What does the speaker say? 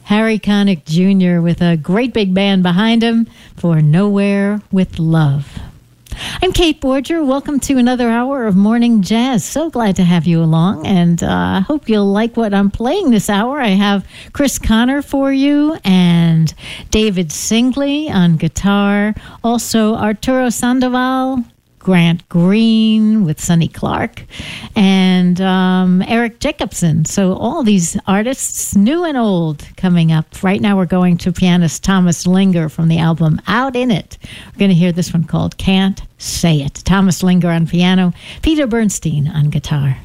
Harry Connick Jr. with a great big band behind him for Nowhere with Love. I'm Kate Borger. Welcome to another hour of Morning Jazz. So glad to have you along, and I hope you'll like what I'm playing this hour. I have Chris Connor for you and David Singley on guitar. Also, Arturo Sandoval, Grant Green with Sonny Clark, and Eric Jacobson. So all these artists, new and old, coming up. Right now we're going to pianist Thomas Linger from the album Out In It. We're going to hear this one called Can't Say It. Thomas Linger on piano, Peter Bernstein on guitar.